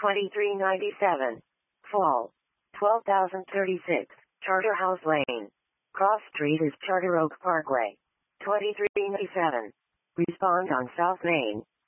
2397. Fall. 12,036. Charterhouse Lane. Cross Street is Charter Oak Parkway. 2397. Respond on South Main.